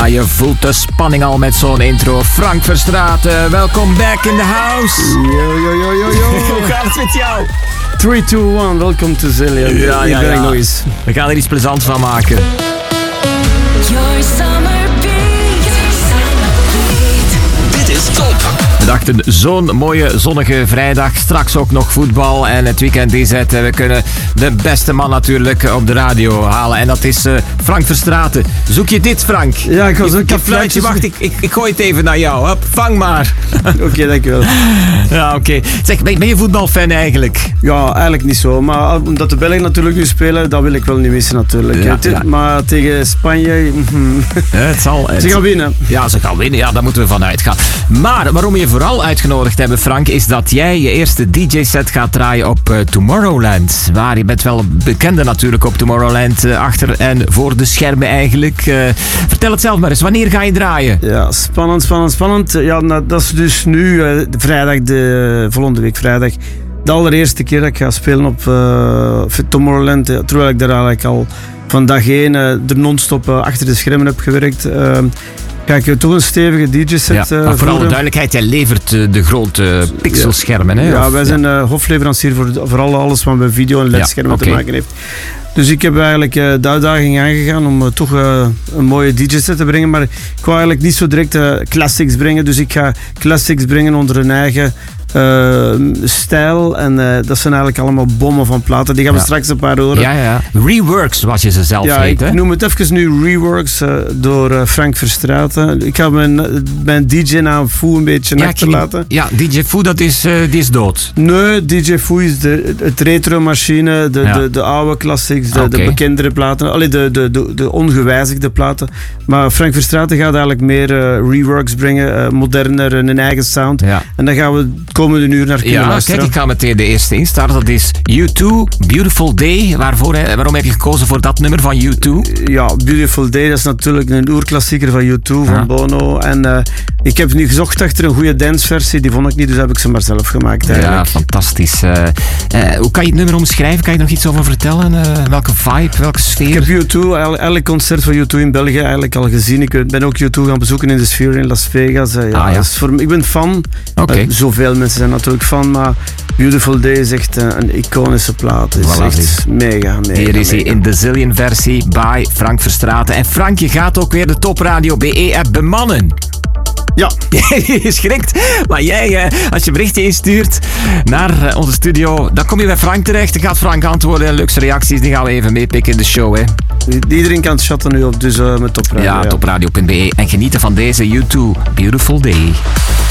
je voelt de spanning al met zo'n intro. Frank Verstraeten, welkom back in the house. Yo. Hoe gaat het met jou? 3, 2, 1, welkom to Zillion. Ja. Nog eens. We gaan er iets plezants van maken. Your summer beat. Dit is top. We dachten, zo'n mooie zonnige vrijdag, straks ook nog voetbal en het weekend inzetten. We kunnen de beste man natuurlijk op de radio halen en dat is Frank Verstraeten. Zoek je dit, Frank? Ja, ik was ook een fluitje. Wacht, ik gooi het even naar jou. Hup, vang maar. Oké, dankjewel. Ja, oké. Zeg, ben je voetbalfan eigenlijk? Ja, eigenlijk niet zo. Maar omdat de Belgen natuurlijk nu spelen, dat wil ik wel niet missen natuurlijk. Ja. Maar tegen Spanje... Het zal... Ze gaan winnen. Ja, ze gaan winnen. Ja, daar moeten we van uitgaan. Maar waarom we je vooral uitgenodigd hebben, Frank, is dat jij je eerste DJ-set gaat draaien op Tomorrowland. Waar je bent wel bekende natuurlijk op Tomorrowland, achter en voor de schermen eigenlijk. Vertel het zelf maar eens, wanneer ga je draaien? Ja, spannend. Ja, dat is dus nu vrijdag, volgende week vrijdag. De allereerste keer dat ik ga spelen op Tomorrowland. Terwijl ik daar eigenlijk al van dag 1 er non-stop achter de schermen heb gewerkt. Ga ik toch een stevige DJ-set maar voor alle duidelijkheid, jij levert de grote pixelschermen. Hè? Ja, wij zijn hofleverancier voor alles wat met video en LED-schermen te maken heeft. Dus ik heb eigenlijk de uitdaging aangegaan om toch een mooie DJ-set te brengen. Maar ik wou eigenlijk niet zo direct classics brengen. Dus ik ga classics brengen onder een eigen stijl. En dat zijn eigenlijk allemaal bommen van platen. Die gaan we straks een paar horen. Ja. Reworks, zoals je ze zelf heet. Ik noem het even nu Reworks door Frank Verstraeten. Ik ga mijn DJ-naam Foo een beetje achterlaten. Ja, DJ Foo, die is dood. Nee, DJ Foo is het retro-machine, de oude classics, de bekendere platen. Allee, de ongewijzigde platen. Maar Frank Verstraeten gaat eigenlijk meer reworks brengen, moderner, een eigen sound. Ja. En dan gaan we komende uur naar kunnen luisteren. Kijk, ik ga meteen de eerste instarten. Dat is U2, Beautiful Day. Waarom heb je gekozen voor dat nummer van U2? Ja, Beautiful Day, dat is natuurlijk een oerklassieker van U2, van Bono. En ik heb nu gezocht achter een goede danceversie. Die vond ik niet, dus heb ik ze maar zelf gemaakt eigenlijk. Ja, fantastisch. Hoe kan je het nummer omschrijven? Kan je nog iets over vertellen? Welke vibe, welke sfeer? Ik heb U2, elk concert van U2 in België eigenlijk al gezien. Ik ben ook U2 gaan bezoeken in de Sphere in Las Vegas. Ik ben fan. Zoveel mensen zijn natuurlijk fan, maar Beautiful Day is echt een iconische plaat. Het is echt mega. Hier is hij in de Zillion versie by Frank Verstraeten. En Frank, je gaat ook weer de Top Radio BE-app bemannen. Ja. Je schrikt, maar jij, als je berichtje instuurt naar onze studio, dan kom je bij Frank terecht. Dan gaat Frank antwoorden en leuke reacties, die gaan we even meepikken in de show. Hè. Iedereen kan het chatten nu op, dus met Top Radio. Ja, topradio.be. En genieten van deze U2 Beautiful Day.